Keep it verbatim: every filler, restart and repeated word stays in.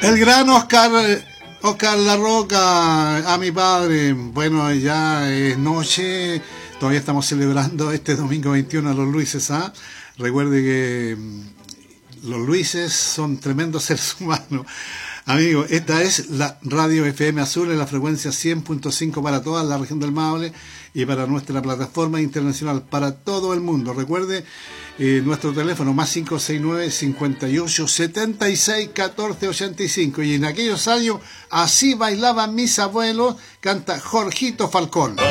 El gran Oscar, Oscar La Roca, a mi padre. Bueno, ya es noche, todavía estamos celebrando este domingo veintiuno a los Luises, ¿ah? Recuerde que los Luises son tremendos seres humanos. Amigos, esta es la Radio F M Azul en la frecuencia cien punto cinco para toda la región del Maule y para nuestra plataforma internacional para todo el mundo. Recuerde eh, nuestro teléfono más cinco seis nueve, cincuenta y ocho, setenta y seis, catorce ochenta y cinco. Y en aquellos años así bailaban mis abuelos, canta Jorgito Falcón.